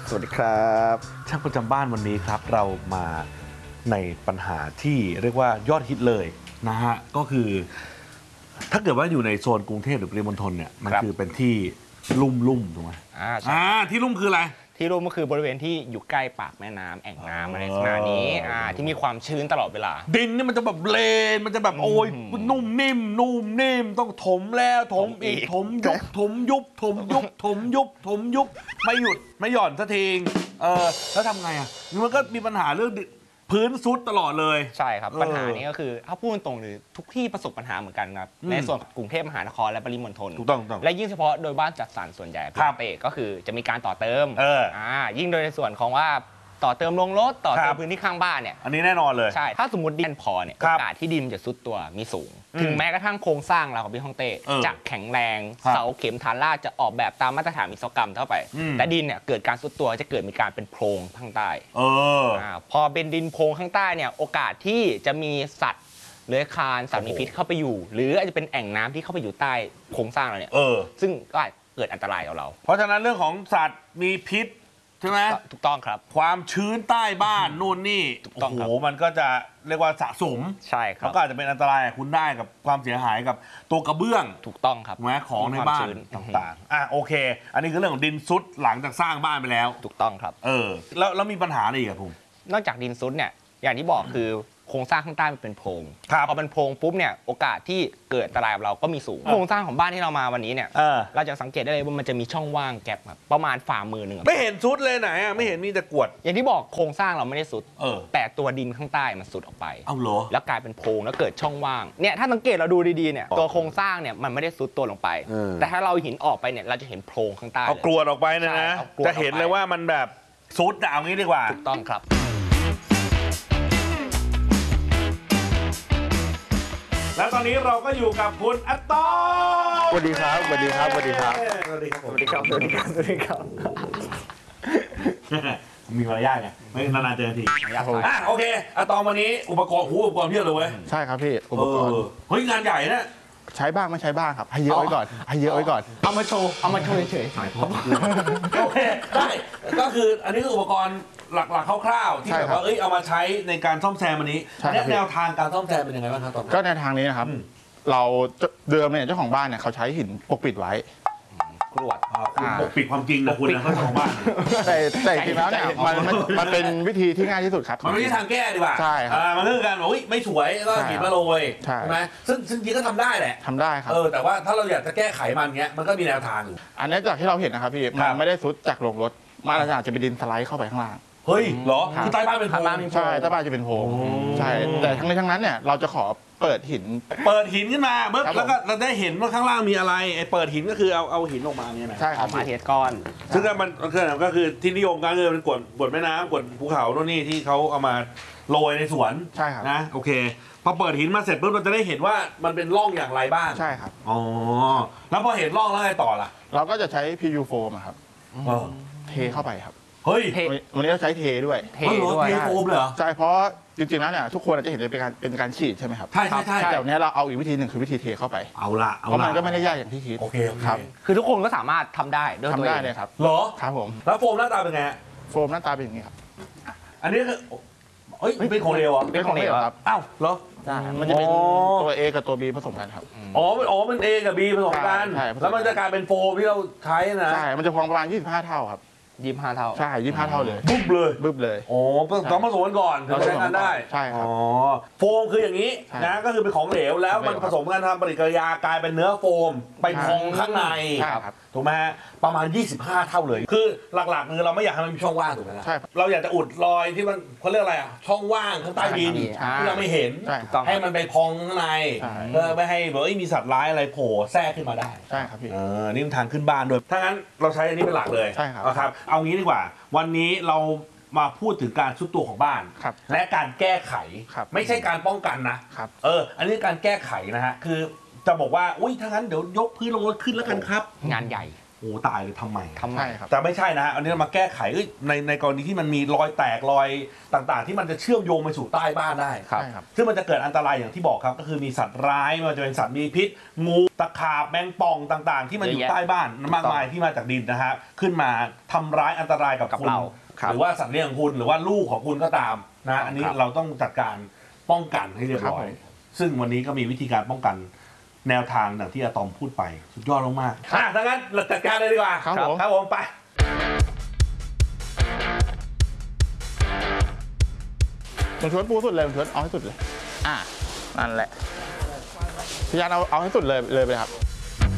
สวัสดีครับช่างประจำบ้านวันนี้ครับเรามาในปัญหาที่เรียกว่ายอดฮิตเลยนะฮะก็คือถ้าเกิดว่าอยู่ในโซนกรุงเทพหรือปริมณฑลเนี่ยมันคือเป็นที่ลุ่มถูกไหมที่ลุ่มคืออะไรที่ลุ่มก็คือบริเวณที่อยู่ใกล้ปากแม่น้ำแอ่งน้ำอะไรขนาดนี้ที่มีความชื้นตลอดเวลาดินนี่มันจะแบบเลนมันจะแบบโอ้ยนุ่มนิ่มต้องถมแล้วถมอีกถมยุบไม่หยุดไม่หย่อนสักทีแล้วทำไงอ่ะมันก็มีปัญหาเรื่องพื้นซุดตลอดเลยใช่ครับปัญหานี้ก็คือถ้าพูดตรงๆหรือทุกที่ประสบปัญหาเหมือนกันครับในส่วนกรุงเทพมหานครและปริมณฑลถูกต้องและยิ่งเฉพาะโดยบ้านจัดสรรส่วนใหญ่เตะก็คือจะมีการต่อเติมยิ่งโดยในส่วนของว่าต่อเติมลงรถต่อเติมพื้นที่ข้างบ้านเนี่ยอันนี้แน่นอนเลยใช่ถ้าสมมติดินพอเนี่ยโอกาสที่ดินจะซุดตัวมีสูงถึงแม้กระทั่งโครงสร้างเราของพี่ฮ่องเต้จะแข็งแรงเสาเข็มฐานรากจะออกแบบตามมาตรฐานวิศวกรรมเท่าไปแต่ดินเนี่ยเกิดการซุดตัวจะเกิดมีการเป็นโพรงข้างใต้พอเป็นดินโพรงข้างใต้เนี่ยโอกาสที่จะมีสัตว์เลื้อยคลานสัตว์มีพิษเข้าไปอยู่หรืออาจจะเป็นแอ่งน้ำที่เข้าไปอยู่ใต้โครงสร้างเราเนี่ยซึ่งก็เกิดอันตรายกับเราเพราะฉะนั้นเรื่องของสัตว์มีพิษใช่ไหมถูกต้องครับความชื้นใต้บ้านนู่นนี่โอ้โหมันก็จะเรียกว่าสะสมใช่ครับแล้วก็อาจจะเป็นอันตรายคุณได้กับความเสียหายกับตัวกระเบื้องถูกต้องครับแม้ของในบ้านต่างๆโอเคอันนี้คือเรื่องของดินซุดหลังจากสร้างบ้านไปแล้วถูกต้องครับแล้วมีปัญหาอะไรอีกครับผมนอกจากดินซุดเนี่ยอย่างที่บอกคือโครงสร้างข้างใต้มันเป็นโพรงพอเป็นโพรงปุ๊บเนี่ยโอกาสที่เกิดอันตรายกับเราก็มีสูงโครงสร้างของบ้านที่เรามาวันนี้เนี่ยเราจะสังเกตได้เลยว่ามันจะมีช่องว่างแกลบครับประมาณฝ่ามือหนึ่งไม่เห็นซุดเลยไหนไม่เห็นมีแต่กวดอย่างที่บอกโครงสร้างเราไม่ได้สุดแต่ตัวดินข้างใต้มันสุดออกไปเอาเหรอแล้วกลายเป็นโพรงแล้วเกิดช่องว่างเนี่ยถ้าสังเกตเราดูดีๆเนี่ยตัวโครงสร้างเนี่ยมันไม่ได้สุดตัวลงไปแต่ถ้าเราหินออกไปเนี่ยเราจะเห็นโพรงข้างใต้เอากรวดออกไปนะจะเห็นเลยว่ามันแบบซุดเอางี้ดีกว่าถูกต้องครับแล้วตอนนี้เราก็อยู่กับคุณอัตโต้สวัสดีครับสวัสดีครับสวัสดีครับมีมารยาทไงไม่นานๆเจอทีโอเคอัตโต้วันนี้อุปกรณ์เพียบเลยเว้ยใช่ครับพี่อุปกรณ์เฮ้ยงานใหญ่นะใช้บ้างไม่ใช้บ้างครับให้เยอะไว้ก่อนเอามาโชว์เฉยโอเคได้ก็คืออันนี้คืออุปกรณ์หลักๆคร่าวๆที่แบบว่าเอามาใช้ในการซ่อมแซมอันนี้แนวทางการซ่อมแซมเป็นยังไงบ้างครับก็แนวทางนี้นะครับเราเดิมเนี่ยเจ้าของบ้านเนี่ยเขาใช้หินปกปิดไว้กรวดปกปิดความจริงนะคุณนะเขาของบ้านแต่จริงแล้วเนี่ยมันเป็นวิธีที่ง่ายที่สุดครับมันไม่ใช่ทางแก้ดีกว่าใช่ครับมันคือการบอกไม่สวยก็หินมาโรยใช่ไหมซึ่งจริงก็ทำได้แหละทำได้ครับแต่ว่าถ้าเราอยากจะแก้ไขมันเงี้ยมันก็มีแนวทางอยู่อันนี้จากที่เราเห็นนะครับพี่มันไม่ได้ซุดจากลงรถมันอาจจะเป็นดินสไลด์เข้าไปข้างล่างเฮ้ยเหรอคือใต้บ้านเป็นโพรงใช่ใต้บ้านจะเป็นโพรงใช่แต่ทั้งนี้ทั้งนั้นเนี่ยเราจะขอเปิดหินขึ้นมาเบิ้ลแล้วก็เราได้เห็นว่าข้างล่างมีอะไรไอ้เปิดหินก็คือเอาหินออกมาเนี่ยนะใช่ครับมาเทก้อนซึ่งมันก็คือที่นิยมกันคือเป็นกวดแม่น้ำกวดภูเขาโน่นนี่ที่เขาเอามาโรยในสวนใช่ครับนะโอเคพอเปิดหินมาเสร็จปุ๊บเราจะได้เห็นว่ามันเป็นร่องอย่างไรบ้างใช่ครับแล้วพอเห็นร่องแล้วไงต่อล่ะเราก็จะใช้ PU foam ครับเทเข้าไปครับเฮ้ยวันนี้เราใช้เทด้วยเทโฟมเลยเหรอใช่เพราะจริงๆแล้วเนี่ยทุกคนจะเห็นเป็นการฉีดใช่ไหมครับใช่แต่วันนี้เราเอาอีกวิธีหนึ่งคือวิธีเทเข้าไปเอาละเพราะมันก็ไม่ได้ยากอย่างที่คิดโอเคครับคือทุกคนก็สามารถทำได้ด้วยตัวเองเลยครับเหรอครับผมแล้วโฟมหน้าตาเป็นไงโฟมหน้าตาเป็นอย่างนี้ครับอันนี้คือเป็นของเหลวอ่ะเป็นของเหลวครับอ้าวเหรอใช่มันจะเป็นตัว A กับตัว B ผสมกันครับมัน A กับ B ผสมกันแล้วมันจะกลายเป็นโฟมที่เราใช้นะใช่มันจะพองประมาณ25เท่าครับ 25เท่าใช่25เท่าเลยบึ้บเลยต้องผสมกันก่อนเราใช้งานได้ใช่ครับโฟมคืออย่างนี้นะก็คือเป็นของเหลวแล้วมันผสมกันทำปฏิกิริยากลายเป็นเนื้อโฟมไปพองข้างในถูกไหมประมาณ25เท่าเลยคือหลักๆคือเราไม่อยากให้มันมีช่องว่างถูกไหมใช่เราอยากจะอุดรอยที่มันเขาเรียกอะไรช่องว่างข้างใต้ดินที่เราไม่เห็นให้มันไปพองข้างในเพื่อไม่ให้แบบมีสัตว์ร้ายอะไรโผล่แทรกขึ้นมาได้ใช่ครับพี่นี่มันทางขึ้นบ้านโดยถ้างั้นเราใช้อันนี้เป็นหลักเลยใช่ครับครับเอางี้ดีกว่าวันนี้เรามาพูดถึงการทรุดตัวของบ้านและการแก้ไขไม่ใช่การป้องกันนะอันนี้การแก้ไขนะฮะคือจะบอกว่าถ้างั้นเดี๋ยวยกพื้นลงรถขึ้นแล้วกันครับงานใหญ่โอ้ตายเลยทำไมใช่ครับแต่ไม่ใช่นะฮะอันนี้เรามาแก้ไขในกรณีที่มันมีรอยแตกรอยต่างๆ ที่มันจะเชื่อมโยงไปสู่ใต้บ้านได้ใช่ครับซึ่งมันจะเกิดอันตรายอย่างที่บอกครับก็คือมีสัตว์ร้ายไม่ว่าจะเป็นสัตว์มีพิษงูตะขาบแมงป่องต่างๆ ที่มันอยู่ใต้บ้านมากมายที่มาจากดินนะฮะขึ้นมาทำร้ายอันตรายกับคุณเราครับหรือว่าสัตว์เลี้ยงของคุณหรือว่าลูกของคุณก็ตามนะอันนี้ครับเราต้องจัดการป้องกันให้เรียบร้อย ซึ่งวันนี้ก็มีวิธีการป้องกันแนวทางอย่างที่อะตอมพูดไปสุดยอดมากๆดังนั้นเราจัดการเลยดีกว่าครับผมครับผมไปมันชวนปูสุดเลยมันชวนเอาให้สุดเลยนั่นแหละพี่ยันเอาให้สุดเลยไปเลยครับ